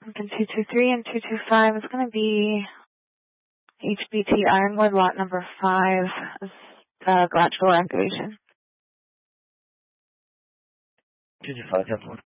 Lincoln 223 and 225 is going to be HBT Ironwood, lot number 5, garage door activation. 225,